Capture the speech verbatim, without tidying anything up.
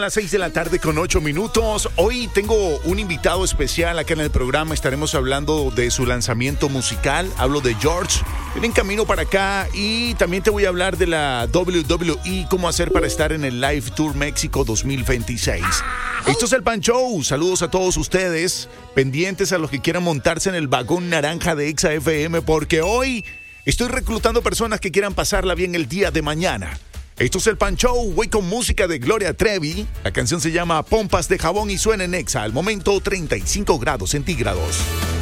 A las seis de la tarde con ocho minutos. Hoy tengo un invitado especial acá en el programa. Estaremos hablando de su lanzamiento musical. Hablo de George. Viene en camino para acá y también te voy a hablar de la doble u doble u E, cómo hacer para estar en el Live Tour México dos mil veintiséis. Esto es el Pan Show. Saludos a todos ustedes, pendientes a los que quieran montarse en el vagón naranja de Exa F M, porque hoy estoy reclutando personas que quieran pasarla bien el día de mañana. Esto es el Pan Show. Voy con música de Gloria Trevi. La canción se llama Pompas de Jabón y suena en Exa. Al momento treinta y cinco grados centígrados.